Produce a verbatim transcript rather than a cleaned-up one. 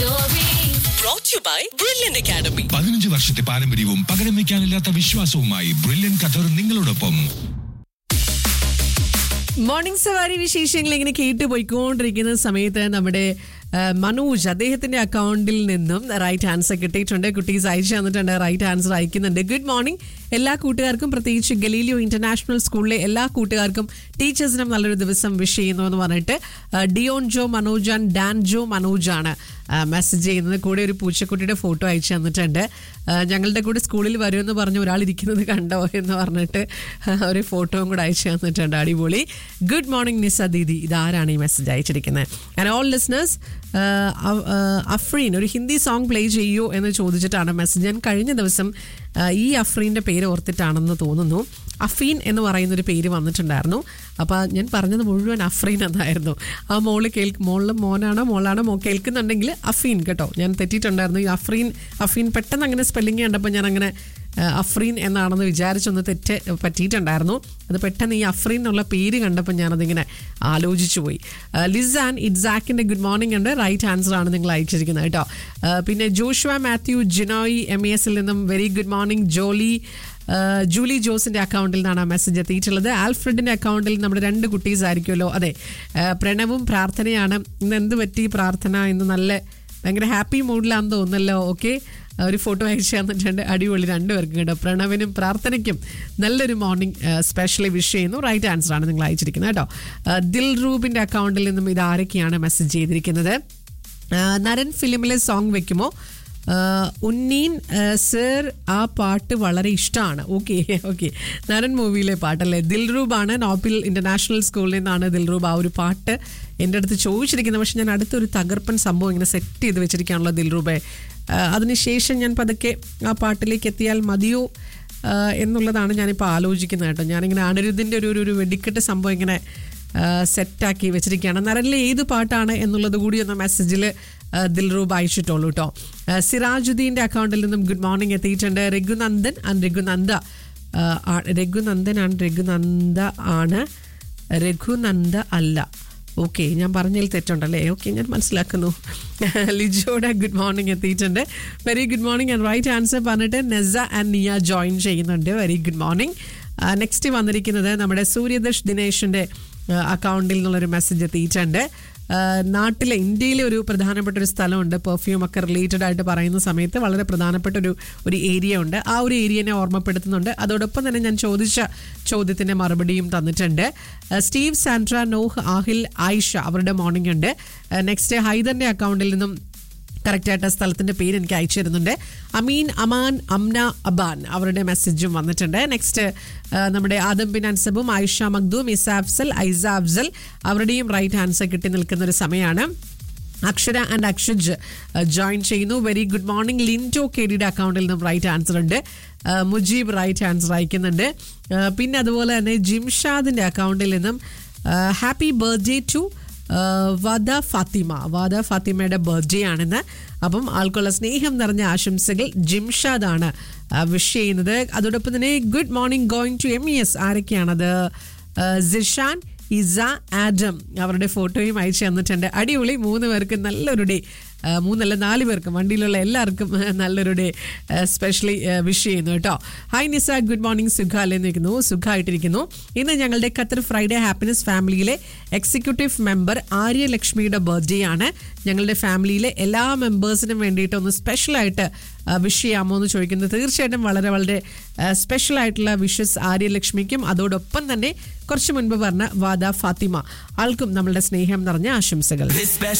Brought to you by Brilliant Academy. പതിനഞ്ച് വർഷത്തെ പാരമ്പര്യവും പകരം വയ്ക്കാനില്ലാത്ത വിശ്വാസവുമായി ബ്രില്യൻ ഖത്തർ നിങ്ങളോടൊപ്പം. മോർണിംഗ് സവാരി വിശേഷങ്ങൾ ഇങ്ങനെ കേട്ട് പോയിക്കൊണ്ടിരിക്കുന്ന സമയത്ത് നമ്മുടെ മനോജ് അദ്ദേഹത്തിന്റെ അക്കൗണ്ടിൽ നിന്നും റൈറ്റ് ആൻസർ കിട്ടിയിട്ടുണ്ട്. കുട്ടീസ് അയച്ചു തന്നിട്ടുണ്ട്, റൈറ്റ് ആൻസർ അയക്കുന്നുണ്ട്. ഗുഡ് മോർണിംഗ് എല്ലാ കൂട്ടുകാർക്കും, പ്രത്യേകിച്ച് ഗലീലിയോ ഇന്റർനാഷണൽ സ്കൂളിലെ എല്ലാ കൂട്ടുകാർക്കും ടീച്ചേഴ്സിനും നല്ലൊരു ദിവസം വിഷ് ചെയ്യുന്നു എന്ന് പറഞ്ഞിട്ട് Dion Joe Manoj and Dan Joe മനോജാണ് message ചെയ്യുന്നത്. കൂടെ ഒരു പൂച്ചക്കുട്ടിയുടെ ഫോട്ടോ അയച്ചു തന്നിട്ടുണ്ട്. ഞങ്ങളുടെ കൂടെ സ്കൂളിൽ വരുമെന്ന് പറഞ്ഞ് ഒരാൾ ഇരിക്കുന്നത് കണ്ടോ എന്ന് പറഞ്ഞിട്ട് ഒരു ഫോട്ടോയും കൂടെ അയച്ചു തന്നിട്ടുണ്ട്. അടിപൊളി. ഗുഡ് മോർണിംഗ് നിസ ദീദി, ഇതാരാണ് ഈ മെസ്സേജ് അയച്ചിരിക്കുന്നത്? ആൻഡ് ഓൾ ലിസണേഴ്സ്, അഫ്രീൻ ഒരു ഹിന്ദി സോങ് പ്ലേ ചെയ്യൂ എന്ന് ചോദിച്ചിട്ടാണ് മെസ്സേജ്. ഞാൻ കഴിഞ്ഞ ദിവസം ഈ അഫ്രീൻ്റെ പേര് ഓർത്തിട്ടാണെന്ന് തോന്നുന്നു അഫീൻ എന്ന് പറയുന്നൊരു പേര് വന്നിട്ടുണ്ടായിരുന്നു. അപ്പോൾ ഞാൻ പറഞ്ഞത് മുഴുവൻ അഫ്രീൻ എന്നായിരുന്നു. ആ മോള് കേൾക്ക് മോളിൽ മോനാണോ മോളാണോ മോ കേൾക്കുന്നുണ്ടെങ്കിൽ അഫീൻ കേട്ടോ, ഞാൻ തെറ്റിയിട്ടുണ്ടായിരുന്നു. ഈ അഫ്രീൻ അഫീൻ പെട്ടെന്ന് അങ്ങനെ സ്പെല്ലിങ് കണ്ടപ്പോൾ ഞാൻ അങ്ങനെ അഫ്രീൻ എന്നാണെന്ന് വിചാരിച്ചൊന്ന് തെറ്റ് പറ്റിയിട്ടുണ്ടായിരുന്നു. അത് പെട്ടെന്ന് ഈ അഫ്രീൻ എന്നുള്ള പേര് കണ്ടപ്പോൾ ഞാനതിങ്ങനെ ആലോചിച്ചു പോയി. ലിസാൻ ഇറ്റ്സാക്കിൻ്റെ ഗുഡ് മോർണിംഗ് ഉണ്ട്, റൈറ്റ് ആൻസർ ആണ് നിങ്ങൾ അയച്ചിരിക്കുന്നത് കേട്ടോ. പിന്നെ Joshua Mathew Jinoy M E എസിൽ നിന്നും വെരി ഗുഡ് മോർണിംഗ്. ജോലി ജൂലി ജോസിന്റെ അക്കൗണ്ടിൽ നിന്നാണ് ആ മെസ്സേജ് എത്തിയിട്ടുള്ളത്. ആൽഫ്രഡിന്റെ അക്കൗണ്ടിൽ നമ്മുടെ രണ്ട് കുട്ടീസ് ആയിരിക്കുമല്ലോ. അതെ, പ്രണവും പ്രാർത്ഥനയാണ്. ഇന്ന് എന്ത് പറ്റി പ്രാർത്ഥന? ഇന്ന് നല്ല ഭയങ്കര ഹാപ്പി മൂഡിലാണെന്ന് തോന്നുന്നല്ലോ. ഓക്കെ, ഒരു ഫോട്ടോ അയച്ചു തന്നിട്ടുണ്ട്. അടിപൊളി രണ്ടുപേർക്കും കേട്ടോ, പ്രണവിനും പ്രാർത്ഥനയ്ക്കും നല്ലൊരു മോർണിംഗ് സ്പെഷ്യലി വിഷ് ചെയ്യുന്നു. റൈറ്റ് ആൻസർ ആണ് നിങ്ങൾ അയച്ചിരിക്കുന്നത് കേട്ടോ. ദിൽ റൂബിന്റെ അക്കൗണ്ടിൽ നിന്നും ഇതാരൊക്കെയാണ് മെസ്സേജ് ചെയ്തിരിക്കുന്നത്? നരൻ ഫിലിമിലെ സോങ് വെക്കുമോ? ഉന്നീൻ സർ, ആ പാട്ട് വളരെ ഇഷ്ടമാണ്. ഓക്കെ ഓക്കെ, നരൻ മൂവിയിലെ പാട്ടല്ലേ. ദിൽറൂബാണ്, നോപ്പിൽ ഇന്റർനാഷണൽ സ്കൂളിൽ നിന്നാണ് ദിൽറൂബ് ആ ഒരു പാട്ട് എൻ്റെ അടുത്ത് ചോദിച്ചിരിക്കുന്നത്. പക്ഷെ ഞാൻ അടുത്തൊരു തകർപ്പൻ സംഭവം ഇങ്ങനെ സെറ്റ് ചെയ്ത് വെച്ചിരിക്കുകയാണല്ലോ ദിൽറൂബെ. അതിനുശേഷം ഞാൻ പതുക്കെ ആ പാട്ടിലേക്ക് എത്തിയാൽ മതിയോ എന്നുള്ളതാണ് ഞാനിപ്പോൾ ആലോചിക്കുന്നത് കേട്ടോ. ഞാനിങ്ങനെ അനിരുദ്ധിൻ്റെ ഒരു ഒരു വെടിക്കെട്ട് സംഭവം ഇങ്ങനെ സെറ്റാക്കി വെച്ചിരിക്കുകയാണ്. നരനിലെ ഏത് പാട്ടാണ് എന്നുള്ളത് കൂടി ഒന്ന് മെസ്സേജിൽ ദിൽറൂബ് അയച്ചിട്ടുള്ളൂ കേട്ടോ. സിറാജുദ്ദീൻ്റെ അക്കൗണ്ടിൽ നിന്നും ഗുഡ് മോർണിംഗ് എത്തിയിട്ടുണ്ട്. രഘുനന്ദൻ ആൻഡ് രഘുനന്ദ രഘുനന്ദൻ ആൻഡ് രഘുനന്ദ ആണ്, രഘുനന്ദ അല്ല. ഓക്കെ, ഞാൻ പറഞ്ഞതിൽ തെറ്റുണ്ടല്ലേ? ഓക്കെ, ഞാൻ മനസ്സിലാക്കുന്നു. ലിജോയുടെ ഗുഡ് മോർണിംഗ് എത്തിയിട്ടുണ്ട്. Very good morning and right answer പറഞ്ഞിട്ട് നെസ ആൻഡ് നിയ ജോയിൻ ചെയ്യുന്നുണ്ട്. Very good morning. നെക്സ്റ്റ് വന്നിരിക്കുന്നത് നമ്മുടെ സൂര്യദർശ് ദിനേശിൻ്റെ അക്കൗണ്ടിൽ നിന്നുള്ളൊരു മെസ്സേജ് എത്തിയിട്ടുണ്ട്. നാട്ടിലെ ഇന്ത്യയിലെ ഒരു പ്രധാനപ്പെട്ട ഒരു സ്ഥലമുണ്ട്, പെർഫ്യൂം ഒക്കെ റിലേറ്റഡ് ആയിട്ട് പറയുന്ന സമയത്ത് വളരെ പ്രധാനപ്പെട്ട ഒരു ഒരു ഏരിയ ഉണ്ട്. ആ ഒരു ഏരിയനെ ഓർമ്മപ്പെടുത്തുന്നുണ്ട്. അതോടൊപ്പം തന്നെ ഞാൻ ചോദിച്ച ചോദ്യത്തിൻ്റെ മറുപടിയും തന്നിട്ടുണ്ട്. സ്റ്റീവ്, സാൻഡ്ര, നോഹ്, ആഹിൽ, ആയിഷ അവരുടെ മോർണിംഗ് ഉണ്ട്. നെക്സ്റ്റ് ഹൈദറിൻ്റെ അക്കൗണ്ടിൽ നിന്നും കറക്റ്റായിട്ട് സ്ഥലത്തിൻ്റെ പേര് എനിക്ക് അയച്ചു തരുന്നുണ്ട്. അമീൻ, അമാൻ, അംന, അബാൻ അവരുടെ മെസ്സേജും വന്നിട്ടുണ്ട്. നെക്സ്റ്റ് നമ്മുടെ ആദം ബിൻ അൻസബും ആയിഷ മഖ്ദൂം, ഇസ അഫ്സൽ, ഐസ അഫ്സൽ അവരുടെയും റൈറ്റ് ആൻസർ കിട്ടി നിൽക്കുന്ന ഒരു സമയമാണ്. അക്ഷര ആൻഡ് അക്ഷജ് ജോയിൻ ചെയ്യുന്നു. Very good morning. Linto K ഡിയുടെ അക്കൗണ്ടിൽ നിന്നും റൈറ്റ് ആൻസർ ഉണ്ട്. മുജീബ് റൈറ്റ് ആൻസർ അയക്കുന്നുണ്ട്. പിന്നെ അതുപോലെ തന്നെ ജിംഷാദിൻ്റെ അക്കൗണ്ടിൽ നിന്നും ഹാപ്പി ബർത്ത്ഡേ ടു വാദ ഫാത്തിമ. വാദ ഫാത്തിമയുടെ ബർത്ത്ഡേ ആണെന്ന്. അപ്പം ആൾക്കുള്ള സ്നേഹം നിറഞ്ഞ ആശംസകൾ ജിംഷാദാണ് വിഷ് ചെയ്യുന്നത്. അതോടൊപ്പം തന്നെ good morning going to M E S. ആരൊക്കെയാണത്? Zeeshan, Isa, Adam അവരുടെ ഫോട്ടോയും അയച്ചു തന്നിട്ടുണ്ട്. അടിപൊളി. മൂന്ന് പേർക്ക് നല്ലൊരു ഡേ, മൂന്നല്ല നാല് പേർക്കും വണ്ടിയിലുള്ള എല്ലാവർക്കും നല്ലൊരു ഡേ സ്പെഷ്യലി വിഷ് ചെയ്യുന്നു കേട്ടോ. ഹായ് നിസ, ഗുഡ് മോർണിംഗ്. സുഖ അല്ലെന്ന് നിൽക്കുന്നു, സുഖമായിട്ടിരിക്കുന്നു. ഇന്ന് ഞങ്ങളുടെ ഖത്തർ ഫ്രൈഡേ ഹാപ്പിനെസ് ഫാമിലിയിലെ എക്സിക്യൂട്ടീവ് മെമ്പർ ആര്യലക്ഷ്മിയുടെ ബർത്ത്ഡേ ആണ്. ഞങ്ങളുടെ ഫാമിലിയിലെ എല്ലാ മെമ്പേഴ്സിനും വേണ്ടിയിട്ട് ഒന്ന് സ്പെഷ്യലായിട്ട് വിഷ് ചെയ്യാമോ എന്ന് ചോദിക്കുന്നത്. തീർച്ചയായിട്ടും വളരെ വളരെ സ്പെഷ്യൽ ആയിട്ടുള്ള വിഷസ് ആര്യലക്ഷ്മിക്കും അതോടൊപ്പം തന്നെ കുറച്ച് മുൻപ് പറഞ്ഞ വാദ ഫാത്തിമ ആൾക്കും നമ്മളുടെ സ്നേഹം നിറഞ്ഞ ആശംസകൾ.